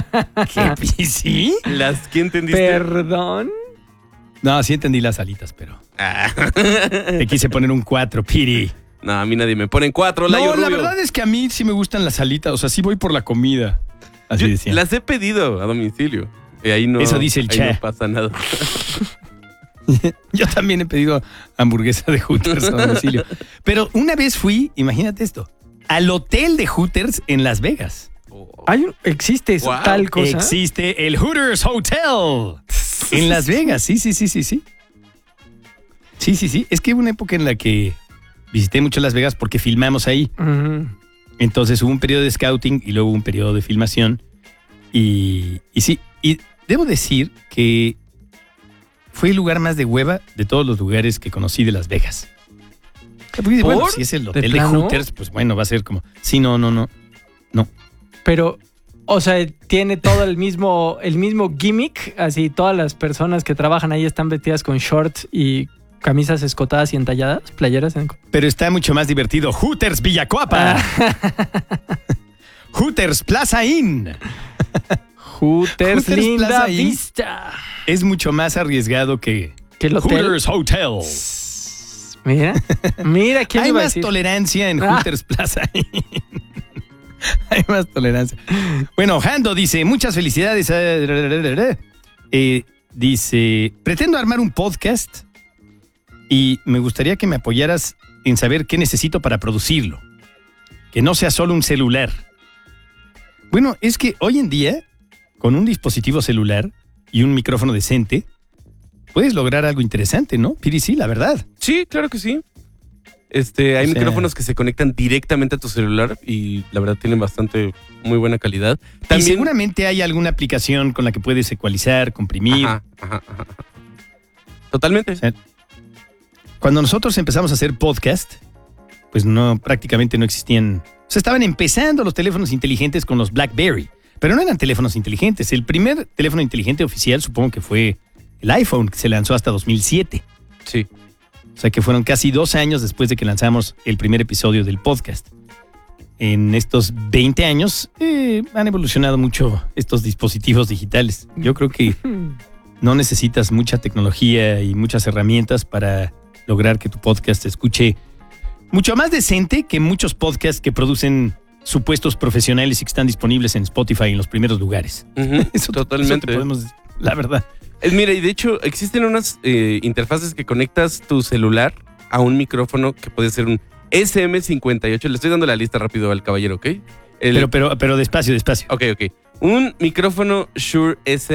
¿Qué? ¿Sí? ¿Qué entendiste? ¿Perdón? No, sí entendí las alitas, pero... Te quise poner un 4, Piri. No, a mí nadie me pone 4, No, Layo la Rubio. verdad es que a mí sí me gustan las alitas. O sea, sí voy por la comida. Así Yo decía. las he pedido a domicilio. Y ahí no, Eso dice el ahí Che. no pasa nada. Yo también he pedido hamburguesa de Hooters a domicilio. Pero una vez fui, imagínate esto, al hotel de Hooters en Las Vegas. ¿Existe Wow. tal cosa? Existe el Hooters Hotel en Las Vegas. Sí. Sí. Es que hubo una época en la que visité mucho Las Vegas porque filmamos ahí. Ujú. Entonces hubo un periodo de scouting y luego un periodo de filmación. Y sí, y debo decir que fue el lugar más de hueva de todos los lugares que conocí de Las Vegas. Porque, bueno, ¿Por? si es el ¿De hotel de plano? Hooters, pues bueno, va a ser como... Sí, no. Pero, o sea, tiene todo el mismo gimmick. Así, todas las personas que trabajan ahí están vestidas con shorts y camisas escotadas y entalladas, playeras. Pero está mucho más divertido. Hooters Villacuapa. Hooters Plaza Inn. Hooters Linda Plaza Inn Vista. Es mucho más arriesgado que ¿Que el hotel? Hooters Hotel. Mira, ¿quién Hay iba a más decir? tolerancia en Hooters Plaza Inn. Hay más tolerancia. Bueno, Hando dice, muchas felicidades. Dice, pretendo armar un podcast y me gustaría que me apoyaras en saber qué necesito para producirlo. Que no sea solo un celular. Bueno, es que hoy en día, con un dispositivo celular y un micrófono decente, puedes lograr algo interesante, ¿no? Piri, sí, la verdad. Sí, claro que sí. Hay micrófonos que se conectan directamente a tu celular y la verdad tienen muy buena calidad. Y seguramente hay alguna aplicación con la que puedes ecualizar, comprimir. Ajá. Totalmente. O sea, cuando nosotros empezamos a hacer podcast, pues prácticamente no existían. O sea, estaban empezando los teléfonos inteligentes con los BlackBerry, pero no eran teléfonos inteligentes. El primer teléfono inteligente oficial supongo que fue el iPhone, que se lanzó hasta 2007. Sí. O sea que fueron casi 2 años después de que lanzamos el primer episodio del podcast. En estos 20 años han evolucionado mucho estos dispositivos digitales. Yo creo que no necesitas mucha tecnología y muchas herramientas para lograr que tu podcast se escuche mucho más decente que muchos podcasts que producen supuestos profesionales y que están disponibles en Spotify en los primeros lugares. Eso Totalmente. te podemos, la verdad. Mira, y de hecho existen unas interfaces que conectas tu celular a un micrófono que puede ser un SM58. Le estoy dando la lista rápido al caballero, ¿ok? Pero despacio. Ok. Un micrófono Shure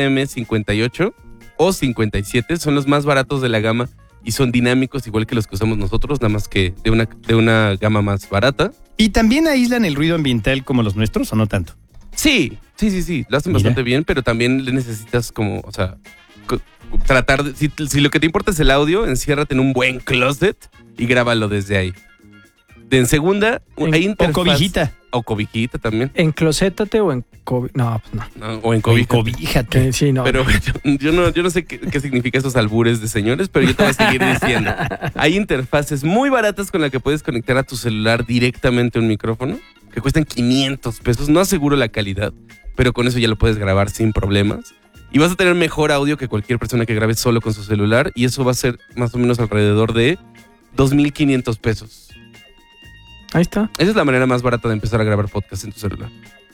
SM58 o 57 son los más baratos de la gama y son dinámicos igual que los que usamos nosotros, nada más que de una gama más barata. ¿Y también aíslan el ruido ambiental como los nuestros o no tanto? Sí. Lo hacen bastante bien, pero también le necesitas como, o sea, tratar de, si lo que te importa es el audio, enciérrate en un buen closet y grábalo desde ahí. En segunda, hay interfaz. O cobijita. O cobijita también. ¿Enclosétate o en No, pues no. No, o en cobija. Cobíjate. Sí, no. Pero yo no sé qué significa esos albures de señores, pero yo te voy a seguir diciendo. Hay interfaces muy baratas con las que puedes conectar a tu celular directamente a un micrófono, que cuestan 500 pesos. No aseguro la calidad, pero con eso ya lo puedes grabar sin problemas. Y vas a tener mejor audio que cualquier persona que grabe solo con su celular. Y eso va a ser más o menos alrededor de 2,500 pesos. Ahí está. Esa es la manera más barata de empezar a grabar podcast en tu celular.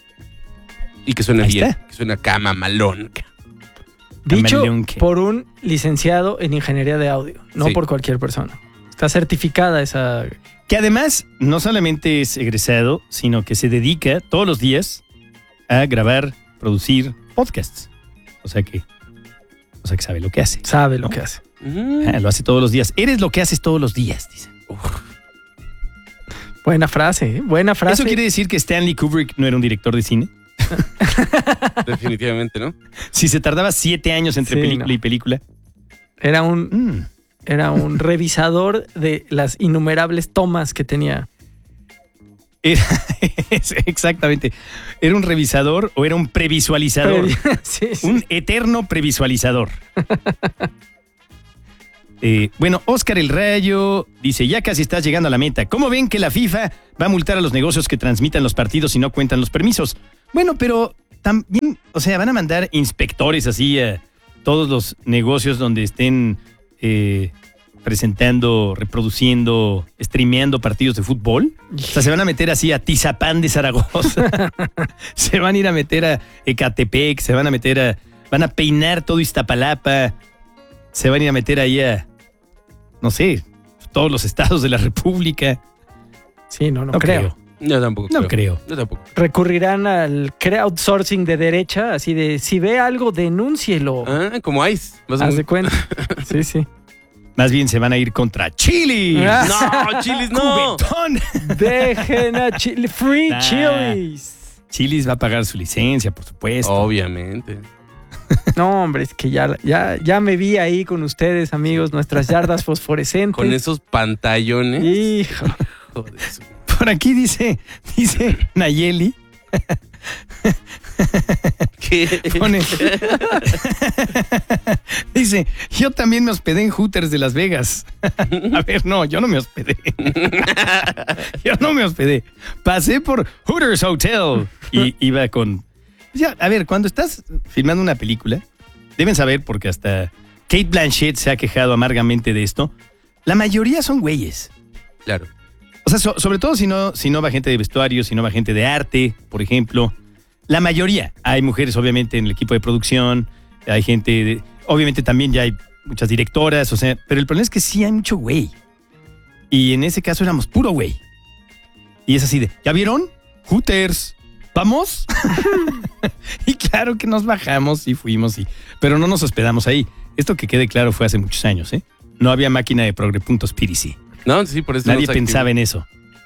Y que suene Ahí bien, está. que suene acá mamalón. Dicho Camalonque. por un licenciado en ingeniería de audio, no Sí. por cualquier persona. Está certificada esa... Que además no solamente es egresado, sino que se dedica todos los días a grabar, producir podcasts. O sea que sabe lo que hace. Sabe lo que hace. Lo hace todos los días. Eres lo que haces todos los días, dicen. Buena frase, ¿eh? Buena frase. ¿Eso quiere decir que Stanley Kubrick no era un director de cine? Definitivamente, ¿no? Si se tardaba 7 años entre Sí, película no. y película. Era un revisador de las innumerables tomas que tenía. Exactamente. ¿Era un revisador o era un previsualizador? Sí. Un eterno previsualizador. Bueno, Oscar el Rayo dice, ya casi estás llegando a la meta. ¿Cómo ven que la FIFA va a multar a los negocios que transmitan los partidos y no cuentan los permisos? Bueno, pero también, o sea, van a mandar inspectores así a todos los negocios donde estén presentando, reproduciendo, streameando partidos de fútbol. O sea, se van a meter así a Tizapán de Zaragoza. Se van a ir a meter a Ecatepec, van a peinar todo Iztapalapa. Se van a ir a meter ahí a, no sé, todos los estados de la República. Sí, no creo. Yo tampoco No creo. Yo tampoco. Recurrirán al crowdsourcing de derecha, así de, si ve algo, denúncielo. Como Ice. Haz de cuenta. Sí. Más bien se van a ir contra Chile. No, Chilis no. ¡Cubetón! Dejen a Chile. Free Nah. Chilis. Chilis va a pagar su licencia, por supuesto. Obviamente. No, hombre, es que ya me vi ahí con ustedes, amigos, nuestras yardas fosforescentes. Con esos pantallones. Hijo. Joder, eso. Por aquí dice Nayeli. ¿Qué? Pone. Dice, yo también me hospedé en Hooters de Las Vegas. A ver, no, yo no me hospedé. Yo no me hospedé. Pasé por Hooters Hotel y iba con... Ya, a ver, cuando estás filmando una película, deben saber, porque hasta Kate Blanchett se ha quejado amargamente de esto, la mayoría son güeyes. Claro. O sea, sobre todo si no va gente de vestuario, si no va gente de arte, por ejemplo. La mayoría. Hay mujeres, obviamente, en el equipo de producción. Hay gente obviamente también ya hay muchas directoras, o sea, pero el problema es que sí hay mucho güey. Y en ese caso éramos puro güey. Y es así de, ¿ya vieron? Hooters, ¿vamos? Y claro que nos bajamos y fuimos, pero no nos hospedamos ahí. Esto que quede claro fue hace muchos años, ¿eh? No había máquina de progre.spiricy. No, sí, por eso nadie no pensaba en eso.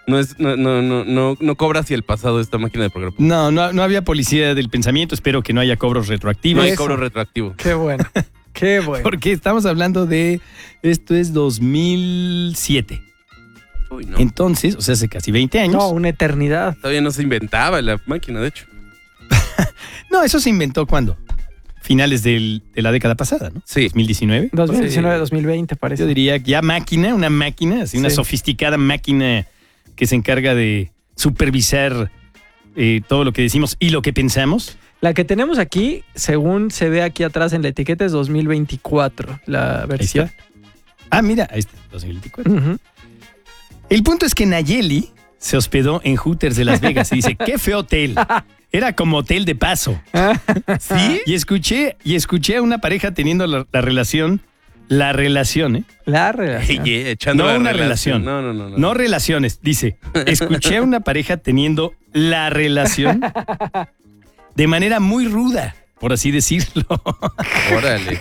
No cobra hacia el pasado esta máquina de programa. No había policía del pensamiento. Espero que no haya cobros retroactivos. No hay cobro retroactivo. Qué bueno. Qué bueno. Porque estamos hablando de... Esto es 2007. Uy, no. Entonces, o sea, hace casi 20 años. No, una eternidad. Todavía no se inventaba la máquina, de hecho. No, eso se inventó ¿cuándo? Finales de la década pasada, ¿no? Sí. 2019. 2019, 2020 parece. Yo diría ya una máquina, así una sofisticada máquina que se encarga de supervisar todo lo que decimos y lo que pensamos. La que tenemos aquí, según se ve aquí atrás en la etiqueta, es 2024, la versión. Ah, mira, ahí está, 2024. Uh-huh. El punto es que Nayeli se hospedó en Hooters de Las Vegas y dice, qué feo hotel. Era como hotel de paso. ¿Sí? Y escuché a una pareja teniendo la relación, ¿eh? La relación. Echando no la una relación. No. No relaciones, dice. Escuché a una pareja teniendo la relación de manera muy ruda, por así decirlo. Órale.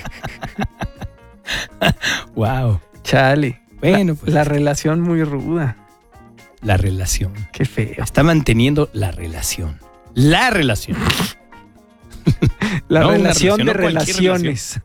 Wow. Chale. Bueno, pues. La relación muy ruda. La relación. Qué feo. Está manteniendo la relación. La relación. La no relación relación, de no relaciones.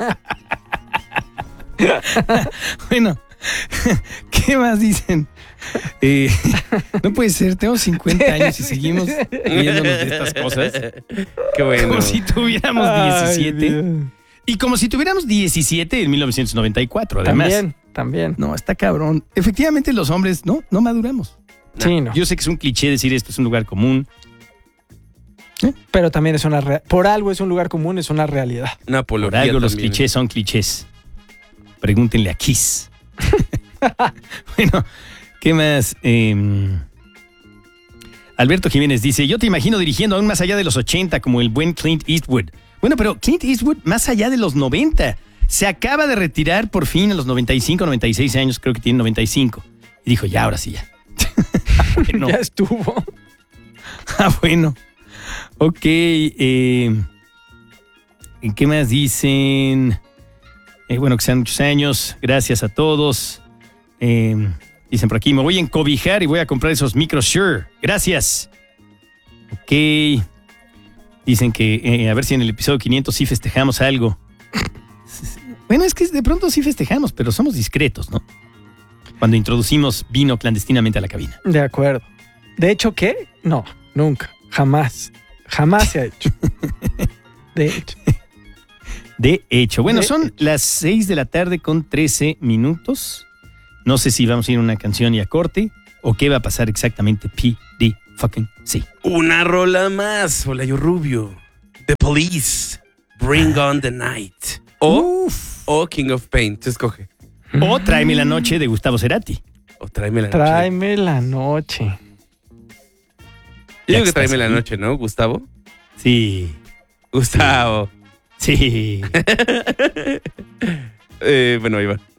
Bueno, ¿qué más dicen? No puede ser, tengo 50 años y seguimos riéndonos de estas cosas. Qué bueno. Como si tuviéramos 17. Ay, y como si tuviéramos 17 en 1994, además. También. No, está cabrón. Efectivamente, los hombres no maduramos. Sí, no. Yo sé que es un cliché decir esto, es un lugar común. Pero también es por algo es un lugar común, es una realidad. Una Por apología algo los también. clichés son clichés. Pregúntenle a Kiss. Bueno, ¿qué más? Alberto Jiménez dice, yo te imagino dirigiendo aún más allá de los 80 como el buen Clint Eastwood. Bueno, pero Clint Eastwood más allá de los 90. Se acaba de retirar por fin a los 95, 96 años, creo que tiene 95. Y dijo, ya, ahora sí, ya. Bueno. Ya estuvo. Bueno. Ok. ¿Qué más dicen? Bueno, que sean muchos años. Gracias a todos. Dicen por aquí, me voy a encobijar y voy a comprar esos micros Shure. Gracias. Ok. Dicen que a ver si en el episodio 500 sí festejamos algo. Bueno, es que de pronto sí festejamos, pero somos discretos, ¿no? Cuando introducimos vino clandestinamente a la cabina. De acuerdo. De hecho, ¿qué? No, nunca. Jamás se ha hecho. De hecho. Bueno, son las 6 de la tarde con 13 minutos. No sé si vamos a ir a una canción y a corte o qué va a pasar exactamente. PD fucking sí. Una rola más. Hola, yo Rubio. The Police, Bring on the Night. O King of Pain, se escoge. O Tráeme la noche de Gustavo Cerati. O Tráeme la noche. Tráeme la noche. Yo digo que Tráeme la noche, ¿no, Gustavo? Sí. Gustavo. Sí. Bueno, ahí va.